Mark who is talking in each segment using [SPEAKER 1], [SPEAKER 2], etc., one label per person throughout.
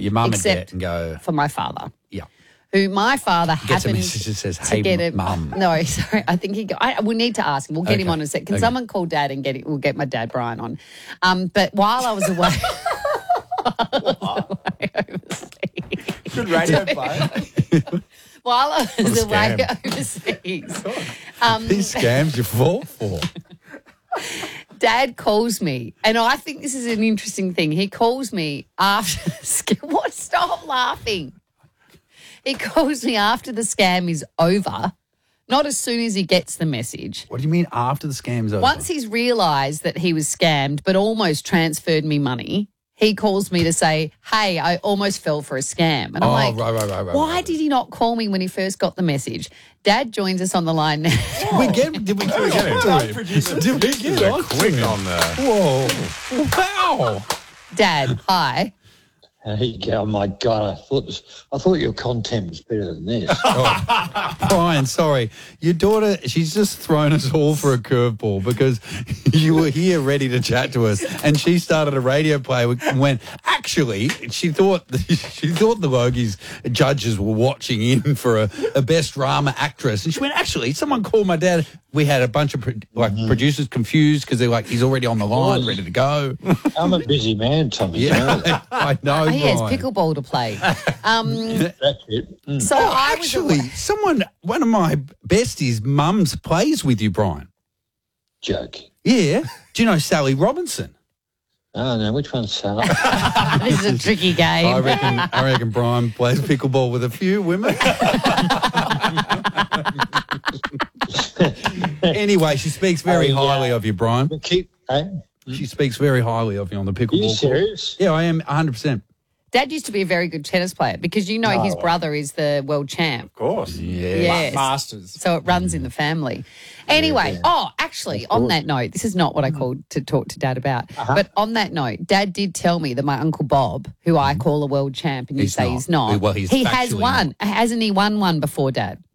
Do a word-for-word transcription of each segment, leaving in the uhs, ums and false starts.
[SPEAKER 1] your mum and
[SPEAKER 2] except
[SPEAKER 1] dad and go,
[SPEAKER 2] for my father.
[SPEAKER 1] yeah.
[SPEAKER 2] Who my father
[SPEAKER 1] Gets a
[SPEAKER 2] happened
[SPEAKER 1] message that says,
[SPEAKER 2] to
[SPEAKER 1] hey,
[SPEAKER 2] get him.
[SPEAKER 1] mum.
[SPEAKER 2] No, sorry. I think he. Got, I, we need to ask him. We'll get
[SPEAKER 1] Okay.
[SPEAKER 2] him on in a sec. Can
[SPEAKER 1] Okay.
[SPEAKER 2] someone call Dad and get it? We'll get my dad Brian on. Um, but while I was away, while I was away overseas,
[SPEAKER 3] Good radio play.
[SPEAKER 2] while I was
[SPEAKER 1] a
[SPEAKER 2] away
[SPEAKER 1] scam.
[SPEAKER 2] overseas, um,
[SPEAKER 1] These scams you fall for.
[SPEAKER 2] Dad calls me, and I think this is an interesting thing. He calls me after the scam. What? Stop laughing. He calls me after the scam is over, not as soon as he gets the message.
[SPEAKER 1] What do you mean after the scam's over?
[SPEAKER 2] Once he's realised that he was scammed but almost transferred me money, he calls me to say, hey, I almost fell for a scam. And I'm
[SPEAKER 1] Oh,
[SPEAKER 2] like,
[SPEAKER 1] right, right, right, right,
[SPEAKER 2] why
[SPEAKER 1] right.
[SPEAKER 2] did he not call me when he first got the message? Dad joins us on the line now.
[SPEAKER 1] Did we get, did we, did we get
[SPEAKER 3] Well
[SPEAKER 1] it?
[SPEAKER 3] done, producer.
[SPEAKER 1] Did we get
[SPEAKER 4] They're
[SPEAKER 1] on
[SPEAKER 4] quick
[SPEAKER 1] to it?
[SPEAKER 4] on the.
[SPEAKER 1] Whoa. Wow.
[SPEAKER 2] Dad, hi.
[SPEAKER 5] There you go. Oh my God, I thought this, I thought your content was better than this.
[SPEAKER 1] Brian, sorry. Your daughter, she's just thrown us all for a curveball because you were here ready to chat to us and she started a radio play and went, actually, she thought she thought the Logies judges were watching in for a, a best drama actress. And she went, actually, someone called my dad. We had a bunch of pro- like
[SPEAKER 5] Mm-hmm.
[SPEAKER 1] producers confused because they're like, he's already on the line, ready to go.
[SPEAKER 5] I'm a busy man, Tommy. you know.
[SPEAKER 1] Yeah, I know,
[SPEAKER 2] He has
[SPEAKER 1] Brian.
[SPEAKER 2] pickleball to play. Um,
[SPEAKER 5] That's it. Mm.
[SPEAKER 2] so
[SPEAKER 1] Oh,
[SPEAKER 2] I was
[SPEAKER 1] actually,
[SPEAKER 2] away-
[SPEAKER 1] someone, one of my besties' mums plays with you, Brian.
[SPEAKER 5] Joking.
[SPEAKER 1] Yeah. Do you know Sally Robinson?
[SPEAKER 5] Oh, no, which one's Sarah?
[SPEAKER 2] this is a tricky game.
[SPEAKER 1] I reckon I reckon Brian plays pickleball with a few women. Anyway, she speaks very
[SPEAKER 5] Oh, yeah.
[SPEAKER 1] highly of you, Brian.
[SPEAKER 5] But keep, eh?
[SPEAKER 1] She speaks very highly of you on the pickleball
[SPEAKER 5] Are you
[SPEAKER 1] court.
[SPEAKER 5] serious?
[SPEAKER 1] Yeah, I am one hundred percent.
[SPEAKER 2] Dad used to be a very good tennis player because you know his brother is the world champ.
[SPEAKER 4] Of course.
[SPEAKER 1] Yeah.
[SPEAKER 2] Yes.
[SPEAKER 3] Masters.
[SPEAKER 2] So it runs in the family. Anyway, oh, actually, on that note, this is not what I called to talk to Dad about. But on that note, Dad did tell me that my Uncle Bob, who I call a world champ and you
[SPEAKER 1] He's
[SPEAKER 2] say
[SPEAKER 1] not.
[SPEAKER 2] he's not,
[SPEAKER 1] Well, he's
[SPEAKER 2] he has
[SPEAKER 1] factually
[SPEAKER 2] won. Hasn't he won one before, Dad?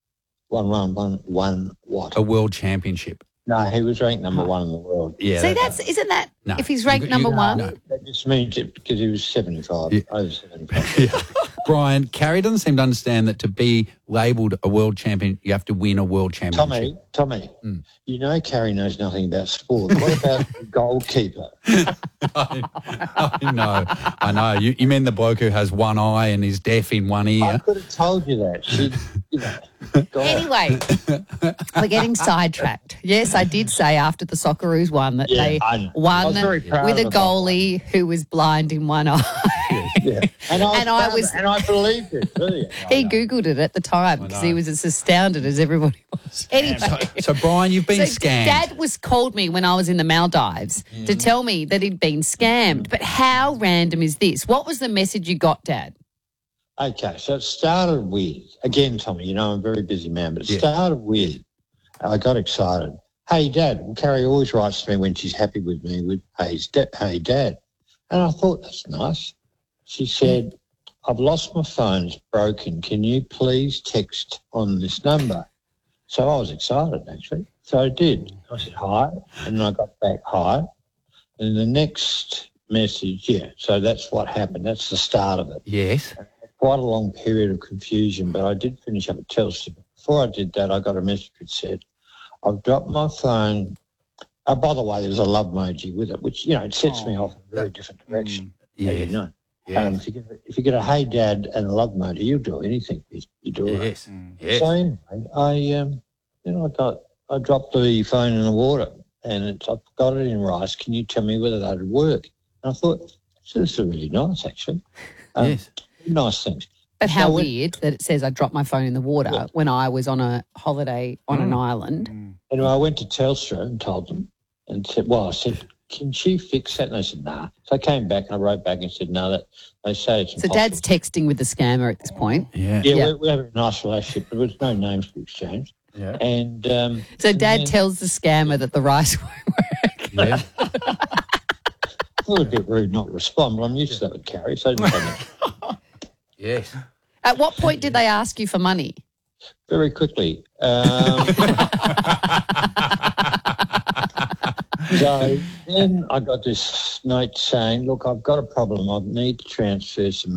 [SPEAKER 5] One, one, one, one, what?
[SPEAKER 1] A world championship.
[SPEAKER 5] No, he was ranked number one in the world.
[SPEAKER 1] Yeah.
[SPEAKER 2] See,
[SPEAKER 1] that-
[SPEAKER 2] that's, isn't that,
[SPEAKER 1] No.
[SPEAKER 2] if he's ranked
[SPEAKER 1] You-
[SPEAKER 2] number
[SPEAKER 1] you-
[SPEAKER 2] one?
[SPEAKER 1] no.
[SPEAKER 5] That just means it because he was seventy-five,
[SPEAKER 1] Yeah.
[SPEAKER 5] over seventy-five.
[SPEAKER 1] Yeah. Brian, Carrie doesn't seem to understand that to be labelled a world champion, you have to win a world championship.
[SPEAKER 5] Tommy, Tommy,
[SPEAKER 1] Mm.
[SPEAKER 5] you know Carrie knows nothing about sport. What about the goalkeeper?
[SPEAKER 1] I, I know, I know. You, you mean the bloke who has one eye and is deaf in one
[SPEAKER 5] I
[SPEAKER 1] ear?
[SPEAKER 5] could have told you that. She, you know, God.
[SPEAKER 2] Anyway, we're getting sidetracked. Yes, I did say after the Socceroos won that
[SPEAKER 5] Yeah,
[SPEAKER 2] they
[SPEAKER 5] I know. I
[SPEAKER 2] won
[SPEAKER 5] was very proud
[SPEAKER 2] with a
[SPEAKER 5] of that
[SPEAKER 2] goalie who was blind in one eye.
[SPEAKER 5] Yeah. And I,
[SPEAKER 2] And I
[SPEAKER 5] proud-
[SPEAKER 2] was-
[SPEAKER 5] and I believed it. Too.
[SPEAKER 2] He Googled it at the time because he was as astounded as everybody was. Anyway.
[SPEAKER 1] So, Brian, you've been
[SPEAKER 2] So
[SPEAKER 1] scammed.
[SPEAKER 2] Dad was called me when I was in the Maldives to tell me that he'd been scammed. But how random is this? What was the message you got, Dad?
[SPEAKER 5] Okay, so it started with, again, Tommy, you know I'm a very busy man, but it
[SPEAKER 1] Yeah.
[SPEAKER 5] started with, I got excited. Hey, Dad. Well, Carrie always writes to me when she's happy with me with, hey, da- hey Dad. And I thought, that's nice. She said, I've lost my phone, it's broken. Can you please text on this number? So I was excited, actually. So I did. I said, hi. And then I got back, hi. And the next message, yeah, so that's what happened. That's the start of it.
[SPEAKER 1] Yes.
[SPEAKER 5] Quite a long period of confusion, but I did finish up at Telstra. Before I did that, I got a message that said, I've dropped my phone. Oh, by the way, there's a love emoji with it, which, you know, it sets me off in a very different direction. Yeah, you
[SPEAKER 1] Yes.
[SPEAKER 5] know.
[SPEAKER 1] Yes.
[SPEAKER 5] Um, if, you get, if you get a hey dad and a love emoji, you'll do anything. You, you do it.
[SPEAKER 1] Yes. Yes.
[SPEAKER 5] So anyway, I, um, you know, I got, I dropped the phone in the water and it's, I've got it in rice. Can you tell me whether that would work? And I thought, so this is really nice, actually. Um,
[SPEAKER 1] Yes.
[SPEAKER 5] Nice things.
[SPEAKER 2] But how
[SPEAKER 5] So when-
[SPEAKER 2] weird that it says I dropped my phone in the water
[SPEAKER 5] Yeah.
[SPEAKER 2] when I was on a holiday on an island.
[SPEAKER 5] Anyway, I went to Telstra and told them and said, well, I said, can she fix that? And they said, nah. So I came back and I wrote back and said, no, that they say it's
[SPEAKER 2] So
[SPEAKER 5] impossible.
[SPEAKER 2] Dad's texting with the scammer at this point.
[SPEAKER 1] Yeah.
[SPEAKER 5] Yeah,
[SPEAKER 2] Yeah.
[SPEAKER 5] We, we have a nice relationship. There was no names to exchange.
[SPEAKER 1] Yeah.
[SPEAKER 5] And um,
[SPEAKER 2] So Dad
[SPEAKER 5] then-
[SPEAKER 2] tells the scammer that the rice won't work.
[SPEAKER 1] Yeah.
[SPEAKER 5] a little bit rude not to respond, but I'm used to that with Carrie, so I didn't say much.
[SPEAKER 1] Yes.
[SPEAKER 2] At what point did they ask you for money?
[SPEAKER 5] Very quickly. Um, so then I got this note saying, look, I've got a problem. I need to transfer some